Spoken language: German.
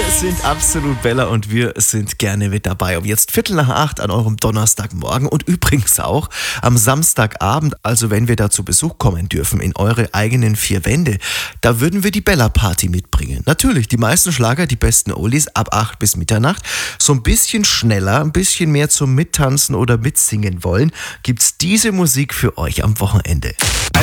Wir sind Absolut Bella und wir sind gerne mit dabei. Um jetzt 7:45 an eurem Donnerstagmorgen und übrigens auch am Samstagabend, also wenn wir da zu Besuch kommen dürfen in eure eigenen vier Wände, da würden wir die Bella Party mitbringen. Natürlich, die meisten Schlager, die besten Oldies ab 8 bis Mitternacht. So ein bisschen schneller, ein bisschen mehr zum Mittanzen oder Mitsingen wollen, gibt's diese Musik für euch am Wochenende.